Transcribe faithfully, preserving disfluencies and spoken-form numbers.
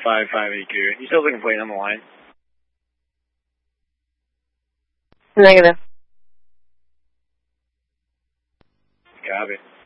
five five E Q. You still looking for you on the line? Negative. Copy.